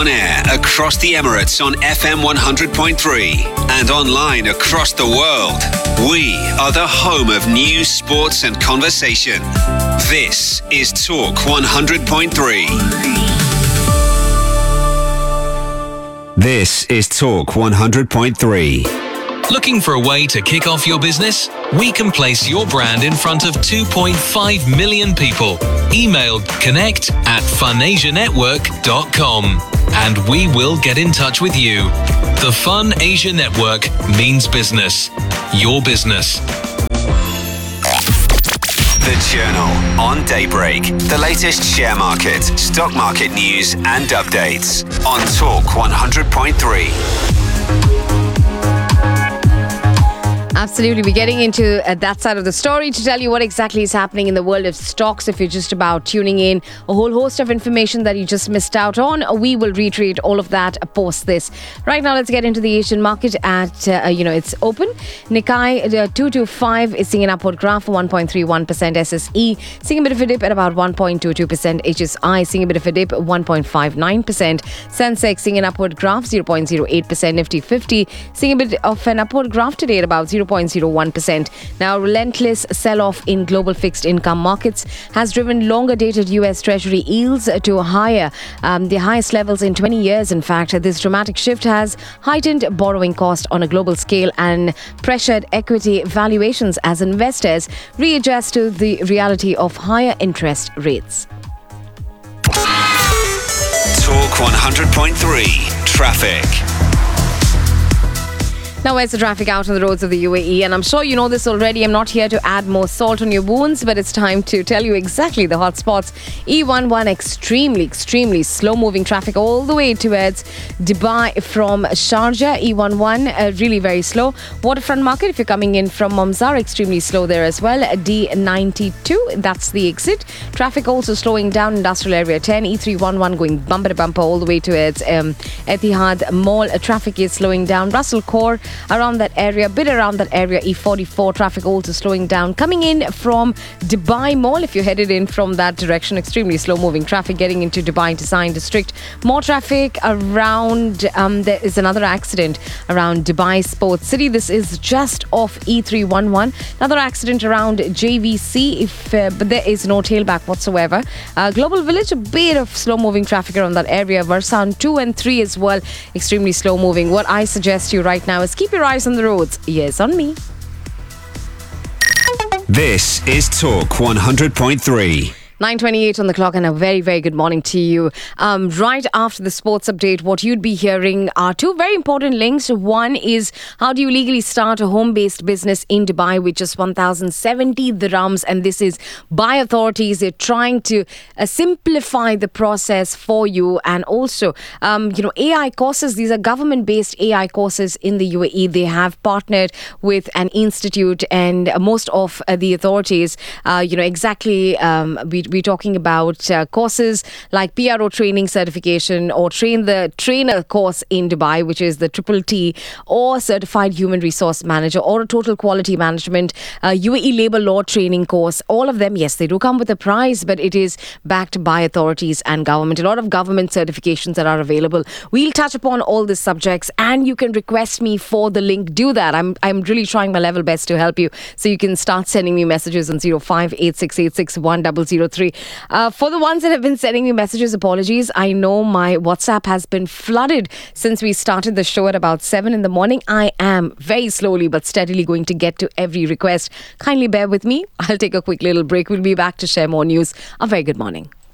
On air across the Emirates on FM 100.3 and online across the world. We are the home of news, sports and conversation. This is Talk 100.3. This is Talk 100.3. Looking for a way to kick off your business? We can place your brand in front of 2.5 million people. Email connect@funasianetwork.com and we will get in touch with you. The Fun Asia Network means business. Your business. The Journal on Daybreak. The latest share market, stock market news and updates on Talk 100.3. Absolutely. We're getting into that side of the story to tell you what exactly is happening in the world of stocks. If you're just about tuning in, a whole host of information that you just missed out on, we will reiterate all of that post this. Right now, let's get into the Asian market at, it's open. Nikkei 225 is seeing an upward graph for 1.31%. SSE seeing a bit of a dip at about 1.22%. HSI seeing a bit of a dip 1.59%. Sensex seeing an upward graph 0.08%. Nifty 50 seeing a bit of an upward graph today at about 0.01%. Now, relentless sell-off in global fixed income markets has driven longer-dated US Treasury yields to higher, the highest levels in 20 years. In fact, this dramatic shift has heightened borrowing cost on a global scale and pressured equity valuations as investors readjust to the reality of higher interest rates. Talk 100.3 Traffic. Now, where's the traffic out on the roads of the UAE? And I'm sure you know this already. I'm not here to add more salt on your wounds, but it's time to tell you exactly the hot spots. E11, extremely slow-moving traffic all the way towards Dubai from Sharjah. E11, really very slow. Waterfront Market, if you're coming in from Mamzar, extremely slow there as well. D92, that's the exit. Traffic also slowing down. Industrial Area 10, E311 going bumper to bumper all the way towards Etihad Mall. Traffic is slowing down. Russell Core, around that area, E44 traffic also slowing down. Coming in from Dubai Mall, if you're headed in from that direction, extremely slow moving traffic getting into Dubai Design District. More traffic around, there is another accident around Dubai Sports City. This is just off E311. Another accident around JVC, but there is no tailback whatsoever. Global Village, a bit of slow moving traffic around that area. Varsan 2 and 3 as well, extremely slow moving. What I suggest you right now is keep your eyes on the roads. Yes, on me. This is Talk 100.3. 9:28 on the clock, and a very, very good morning to you. Right after the sports update, what you'd be hearing are two very important links. One is, how do you legally start a home-based business in Dubai with just 1,070 dirhams? And this is by authorities. They're trying to simplify the process for you. And also, AI courses. These are government-based AI courses in the UAE. They have partnered with an institute, and most of the authorities, we're talking about courses like PRO training certification or trainer course in Dubai, which is the Triple T, or Certified Human Resource Manager, or a Total Quality Management, UAE Labour Law training course. All of them, yes, they do come with a price, but it is backed by authorities and government. A lot of government certifications that are available. We'll touch upon all these subjects, and you can request me for the link. Do that. I'm really trying my level best to help you. So you can start sending me messages on 0586861003. For the ones that have been sending me messages, apologies. I know my WhatsApp has been flooded since we started the show at about 7 in the morning. I am very slowly but steadily going to get to every request. Kindly bear with me. I'll take a quick little break. We'll be back to share more news. A very good morning.